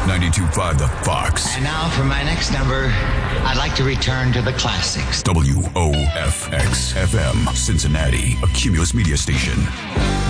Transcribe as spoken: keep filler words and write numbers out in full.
ninety-two point five The Fox. And now for my next number, I'd like to return to the classics. W O F X F M, Cincinnati, a Cumulus media station.